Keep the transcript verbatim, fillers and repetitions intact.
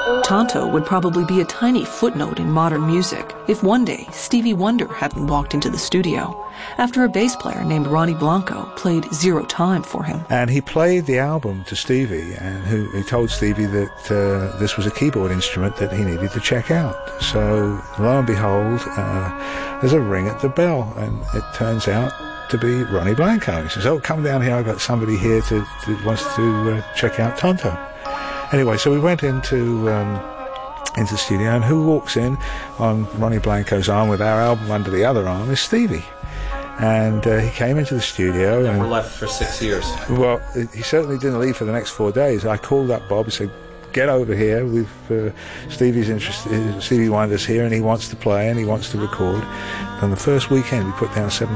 Tonto would probably be a tiny footnote in modern music if one day Stevie Wonder hadn't walked into the studio after a bass player named Ronnie Blanco played Zero Time for him. And he played the album to Stevie, and who he told Stevie that uh, this was a keyboard instrument that he needed to check out. So lo and behold, uh, there's a ring at the bell, and it turns out to be Ronnie Blanco. He says, "Oh, come down here, I've got somebody here to, to wants to uh, check out Tonto." Anyway, so we went into um, into the studio, and who walks in on Ronnie Blanco's arm with our album under the other arm is Stevie. And uh, he came into the studio. And and we're left for six years. Well, he certainly didn't leave for the next four days. I called up Bob and said, "Get over here. We've uh, Stevie's interested. Stevie Wonder's here, and he wants to play and he wants to record." And the first weekend, we put down seven